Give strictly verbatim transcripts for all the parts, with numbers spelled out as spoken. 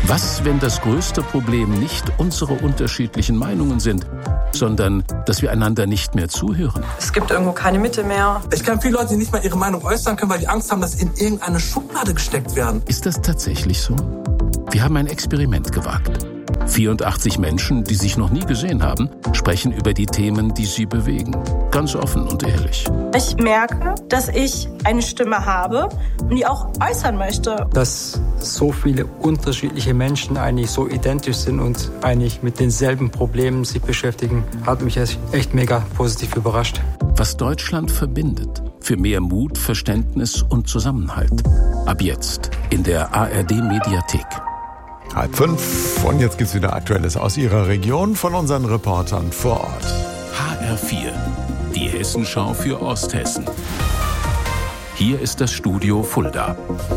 Was, wenn das größte Problem nicht unsere unterschiedlichen Meinungen sind, sondern dass wir einander nicht mehr zuhören? Es gibt irgendwo keine Mitte mehr. Ich kenne viele Leute, die nicht mal ihre Meinung äußern können, weil die Angst haben, dass sie in irgendeine Schublade gesteckt werden. Ist das tatsächlich so? Wir haben ein Experiment gewagt. vierundachtzig Menschen, die sich noch nie gesehen haben, sprechen über die Themen, die sie bewegen. Ganz offen und ehrlich. Ich merke, dass ich eine Stimme habe und die auch äußern möchte. Dass so viele unterschiedliche Menschen eigentlich so identisch sind und eigentlich mit denselben Problemen sich beschäftigen, hat mich echt mega positiv überrascht. Was Deutschland verbindet. Für mehr Mut, Verständnis und Zusammenhalt. Ab jetzt in der A R D-Mediathek. Halb fünf und jetzt gibt's wieder Aktuelles aus Ihrer Region von unseren Reportern vor Ort. H R vier, die Hessenschau für Osthessen. Hier ist das Studio Fulda.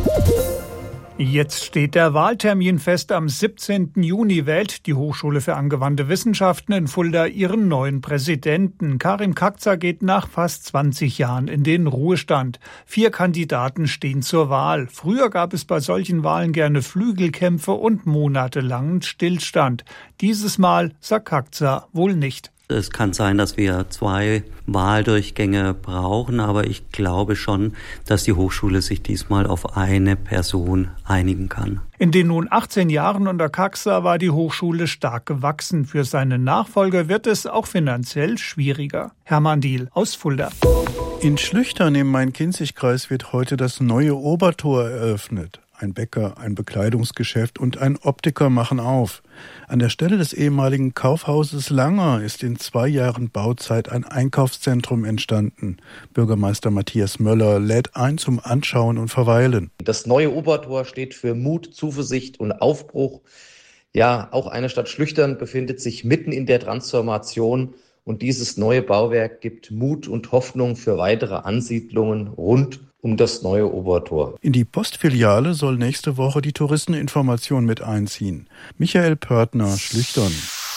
Jetzt steht der Wahltermin fest. Am siebzehnten Juni wählt die Hochschule für angewandte Wissenschaften in Fulda ihren neuen Präsidenten. Karim Kakza geht nach fast zwanzig Jahren in den Ruhestand. Vier Kandidaten stehen zur Wahl. Früher gab es bei solchen Wahlen gerne Flügelkämpfe und monatelangen Stillstand. Dieses Mal, sagt Kakza, wohl nicht. Es kann sein, dass wir zwei Wahldurchgänge brauchen, aber ich glaube schon, dass die Hochschule sich diesmal auf eine Person einigen kann. In den nun achtzehn Jahren unter Kakza war die Hochschule stark gewachsen. Für seine Nachfolger wird es auch finanziell schwieriger. Hermann Diehl aus Fulda. In Schlüchtern im Main-Kinzig-Kreis wird heute das neue Obertor eröffnet. Ein Bäcker, ein Bekleidungsgeschäft und ein Optiker machen auf. An der Stelle des ehemaligen Kaufhauses Langer ist in zwei Jahren Bauzeit ein Einkaufszentrum entstanden. Bürgermeister Matthias Möller lädt ein zum Anschauen und Verweilen. Das neue Obertor steht für Mut, Zuversicht und Aufbruch. Ja, auch eine Stadt Schlüchtern befindet sich mitten in der Transformation und dieses neue Bauwerk gibt Mut und Hoffnung für weitere Ansiedlungen rund um das neue Obertor. In die Postfiliale soll nächste Woche die Touristeninformation mit einziehen. Michael Pörtner, Schlüchtern.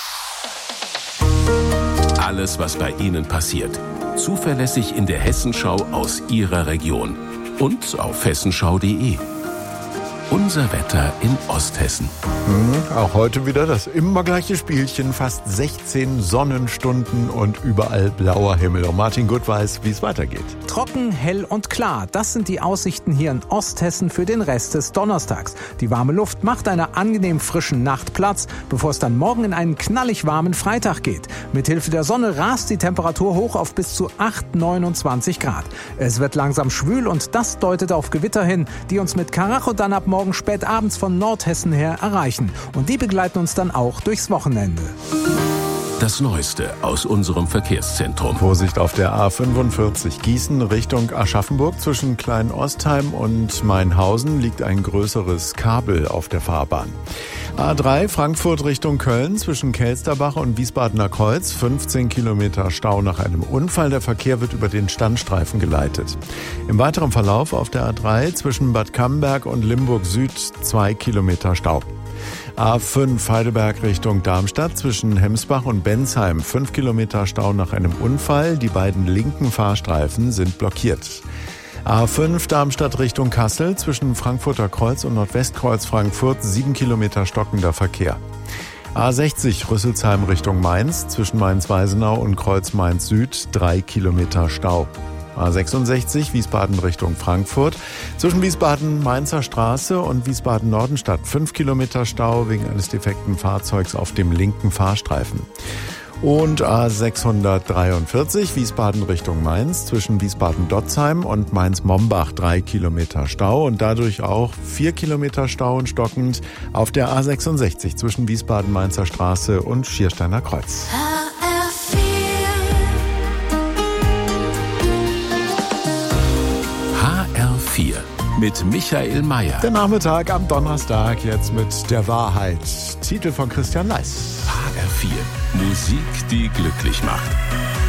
Alles, was bei Ihnen passiert. Zuverlässig in der Hessenschau aus Ihrer Region. Und auf hessenschau punkt de. Unser Wetter in Osthessen. Mhm, auch heute wieder das immer gleiche Spielchen. Fast sechzehn Sonnenstunden und überall blauer Himmel. Und Martin Gut weiß, wie es weitergeht. Trocken, hell und klar. Das sind die Aussichten hier in Osthessen für den Rest des Donnerstags. Die warme Luft macht einer angenehm frischen Nacht Platz, bevor es dann morgen in einen knallig warmen Freitag geht. Mithilfe der Sonne rast die Temperatur hoch auf bis zu acht Komma neunundzwanzig Grad. Es wird langsam schwül und das deutet auf Gewitter hin, die uns mit Karacho dann ab morgen spät abends von Nordhessen her erreichen. Und die begleiten uns dann auch durchs Wochenende. Das Neueste aus unserem Verkehrszentrum. Vorsicht auf der A fünfundvierzig Gießen Richtung Aschaffenburg. Zwischen Klein-Ostheim und Mainhausen liegt ein größeres Kabel auf der Fahrbahn. A drei Frankfurt Richtung Köln zwischen Kelsterbach und Wiesbadener Kreuz. fünfzehn Kilometer Stau nach einem Unfall. Der Verkehr wird über den Standstreifen geleitet. Im weiteren Verlauf auf der A drei zwischen Bad Camberg und Limburg Süd zwei Kilometer Stau. A fünf Heidelberg Richtung Darmstadt zwischen Hemsbach und Bensheim. fünf Kilometer Stau nach einem Unfall. Die beiden linken Fahrstreifen sind blockiert. A fünf Darmstadt Richtung Kassel zwischen Frankfurter Kreuz und Nordwestkreuz Frankfurt. sieben Kilometer stockender Verkehr. A sechzig Rüsselsheim Richtung Mainz zwischen Mainz-Weisenau und Kreuz Mainz Süd. drei Kilometer Stau. A sechsundsechzig Wiesbaden Richtung Frankfurt. Zwischen Wiesbaden-Mainzer Straße und Wiesbaden-Nordenstadt fünf Kilometer Stau wegen eines defekten Fahrzeugs auf dem linken Fahrstreifen. Und A sechshundertdreiundvierzig Wiesbaden Richtung Mainz zwischen Wiesbaden-Dotzheim und Mainz-Mombach drei Kilometer Stau und dadurch auch vier Kilometer Stau und stockend auf der A sechsundsechzig zwischen Wiesbaden-Mainzer Straße und Schiersteiner Kreuz. H R vier mit Michael Mayer. Der Nachmittag am Donnerstag jetzt mit der Wahrheit. Titel von Christian Leis. H R vier. Musik, die glücklich macht.